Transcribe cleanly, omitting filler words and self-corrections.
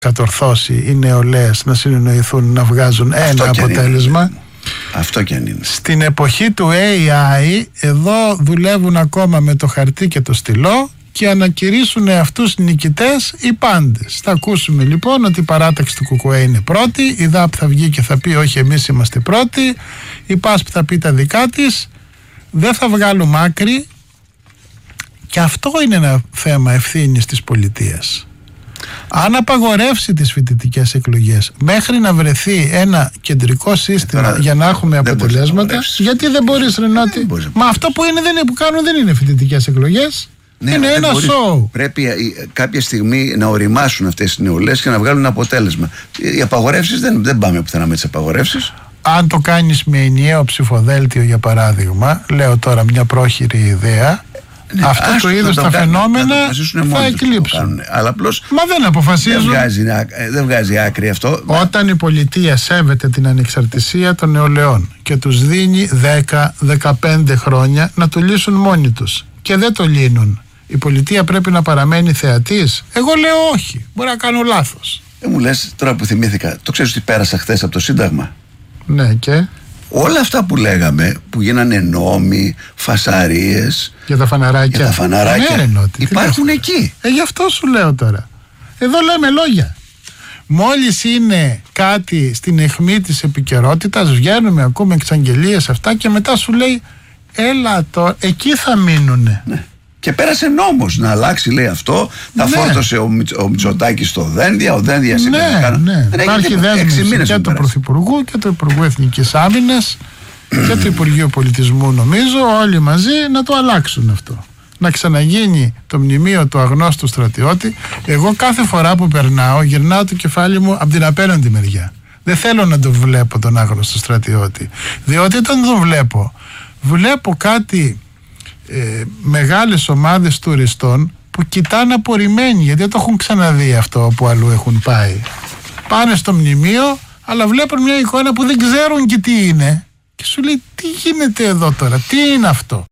κατορθώσει οι νεολαίες να συνεννοηθούν, να βγάζουν ένα αποτέλεσμα. Αυτό και αν είναι. Στην εποχή του AI εδώ δουλεύουν ακόμα με το χαρτί και το στυλό και ανακηρύσουν αυτούς νικητές οι πάντες. Θα ακούσουμε λοιπόν ότι η παράταξη του ΚΚΕ είναι πρώτη, η ΔΑΠ θα βγει και θα πει όχι, εμείς είμαστε πρώτοι, η ΠΑΣΠ θα πει τα δικά της, δεν θα βγάλουμε άκρη, και αυτό είναι ένα θέμα ευθύνης της πολιτείας. Αν απαγορεύσει τις φοιτητικές εκλογές μέχρι να βρεθεί ένα κεντρικό σύστημα για να έχουμε αποτελέσματα, γιατί δεν μπορείς, Ρενάτη? Μα αυτό που κάνουν δεν είναι φοιτητικές εκλογές. Ναι, είναι ένα σοου. Πρέπει κάποια στιγμή να οριμάσουν αυτές οι νεολαίες και να βγάλουν αποτέλεσμα. Οι απαγορεύσεις δεν πάμε πουθενά με τις απαγορεύσεις. Αν το κάνεις με ενιαίο ψηφοδέλτιο, για παράδειγμα, λέω τώρα μια πρόχειρη ιδέα, αυτό το είδος τα φαινόμενα θα εκλείψουν. Αλλά απλώς μα δεν αποφασίζουν. Δεν βγάζει άκρη αυτό. Όταν η πολιτεία σέβεται την ανεξαρτησία των νεολαίων και τους δίνει 10-15 χρόνια να το λύσουν μόνοι τους και δεν το λύνουν, η πολιτεία πρέπει να παραμένει θεατής? Εγώ λέω όχι, μπορεί να κάνω λάθος. Μου λες τώρα που θυμήθηκα, το ξέρεις ότι πέρασα χθες από το Σύνταγμα? Ναι, και όλα αυτά που λέγαμε, που γίνανε νόμοι, φασαρίες για τα φαναράκια, ναι, υπάρχουν εκεί. Γι' αυτό σου λέω τώρα. Εδώ λέμε λόγια. Μόλις είναι κάτι στην αιχμή της επικαιρότητας, βγαίνουμε, ακούμε εξαγγελίες αυτά και μετά σου λέει έλα τώρα, εκεί θα μείνουνε. Ναι. Και πέρασε νόμος να αλλάξει, λέει αυτό. Τα φόρτωσε ο Μητσοτάκης στο Δένδια. Ο Δένδια σήμερα υπάρχει δέσμευση και του Πρωθυπουργού και του Υπουργού Εθνικής Άμυνας και του Υπουργείου Πολιτισμού, νομίζω, όλοι μαζί να το αλλάξουν αυτό. Να ξαναγίνει το μνημείο του αγνώστου στρατιώτη. Εγώ κάθε φορά που περνάω, γυρνάω το κεφάλι μου από την απέναντι μεριά. Δεν θέλω να τον βλέπω τον άγνωστο στρατιώτη. Διότι όταν τον βλέπω κάτι. Μεγάλες ομάδες τουριστών που κοιτάνε απορριμμένοι, γιατί δεν το έχουν ξαναδεί αυτό όπου αλλού έχουν πάει. Πάνε στο μνημείο, αλλά βλέπουν μια εικόνα που δεν ξέρουν και τι είναι. Και σου λέει, τι γίνεται εδώ τώρα, τι είναι αυτό?